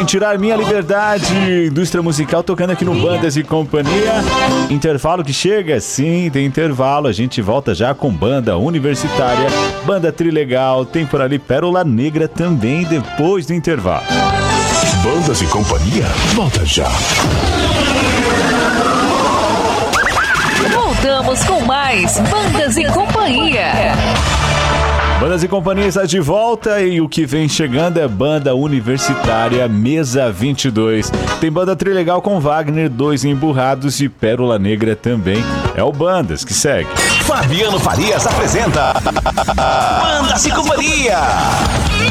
Sem Tirar Minha Liberdade, indústria musical tocando aqui no Bandas e Companhia. Intervalo que chega? Sim, tem intervalo. A gente volta já com Banda Universitária, Banda Trilegal, tem por ali Pérola Negra também depois do intervalo. Bandas e Companhia, volta já. Voltamos com mais Bandas e Companhia. Bandas e Companhia está de volta e o que vem chegando é Banda Universitária Mesa 22. Tem Banda Trilegal com Wagner, Dois Emburrados e Pérola Negra também. É o Bandas que segue. Fabiano Farias apresenta Bandas e Companhia.